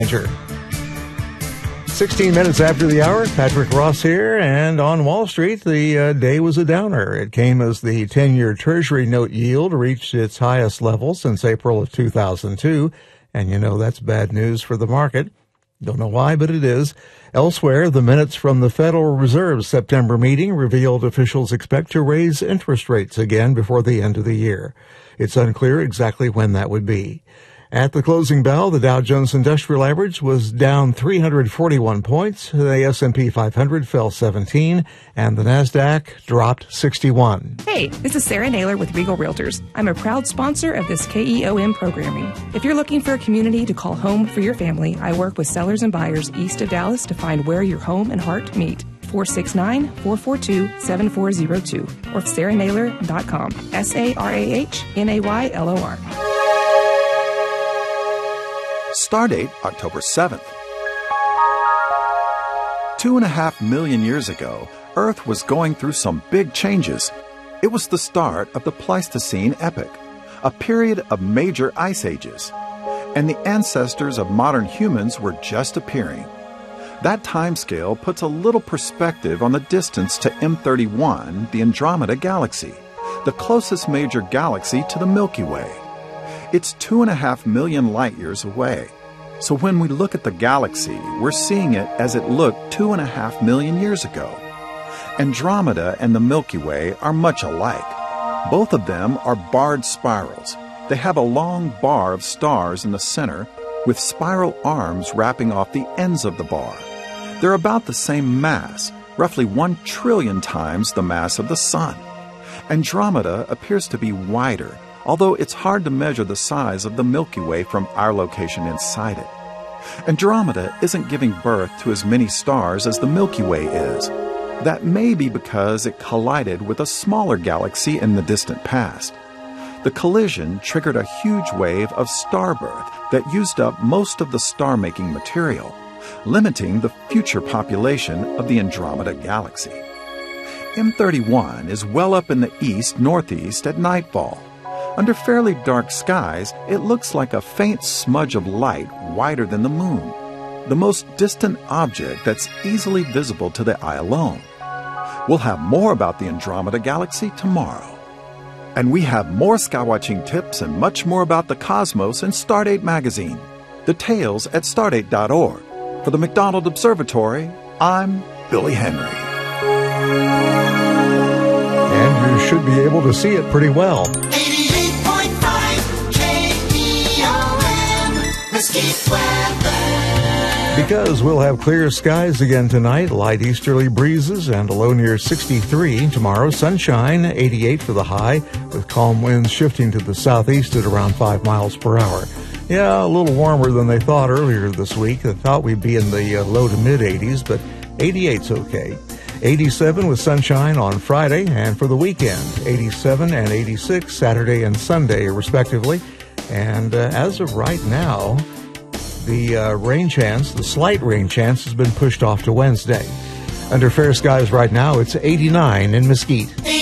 Danger. 16 minutes after the hour, Patrick Ross here, and on Wall Street, the day was a downer. It came as the 10-year Treasury note yield reached its highest level since April of 2002, and you know that's bad news for the market. Don't know why, but it is. Elsewhere, the minutes from the Federal Reserve's September meeting revealed officials expect to raise interest rates again before the end of the year. It's unclear exactly when that would be. At the closing bell, the Dow Jones Industrial Average was down 341 points, the S&P 500 fell 17, and the NASDAQ dropped 61. Hey, this is Sarah Naylor with Regal Realtors. I'm a proud sponsor of this KEOM programming. If you're looking for a community to call home for your family, I work with sellers and buyers east of Dallas to find where your home and heart meet. 469-442-7402 or sarahnaylor.com. SARAHNAYLOR. Stardate, October 7th. 2.5 million years ago, Earth was going through some big changes. It was the start of the Pleistocene epoch, a period of major ice ages, and the ancestors of modern humans were just appearing. That timescale puts a little perspective on the distance to M31, the Andromeda Galaxy, the closest major galaxy to the Milky Way. It's 2.5 million light years away. So when we look at the galaxy, we're seeing it as it looked 2.5 million years ago. Andromeda and the Milky Way are much alike. Both of them are barred spirals. They have a long bar of stars in the center with spiral arms wrapping off the ends of the bar. They're about the same mass, roughly 1 trillion times the mass of the Sun. Andromeda appears to be wider, although it's hard to measure the size of the Milky Way from our location inside it. Andromeda isn't giving birth to as many stars as the Milky Way is. That may be because it collided with a smaller galaxy in the distant past. The collision triggered a huge wave of starbirth that used up most of the star-making material, limiting the future population of the Andromeda Galaxy. M31 is well up in the east-northeast at nightfall. Under fairly dark skies, it looks like a faint smudge of light wider than the moon, the most distant object that's easily visible to the eye alone. We'll have more about the Andromeda Galaxy tomorrow. And we have more skywatching tips and much more about the cosmos in Stardate magazine. Details at stardate.org. For the McDonald Observatory, I'm Billy Henry. And you should be able to see it pretty well. Because we'll have clear skies again tonight, light easterly breezes, and a low near 63. Tomorrow, sunshine, 88 for the high, with calm winds shifting to the southeast at around 5 miles per hour. Yeah, a little warmer than they thought earlier this week. They thought we'd be in the low to mid-80s, but 88's okay. 87 with sunshine on Friday, and for the weekend, 87 and 86 Saturday and Sunday, respectively. And as of right now, the rain chance, the slight rain chance, has been pushed off to Wednesday. Under fair skies right now, it's 89 in Mesquite.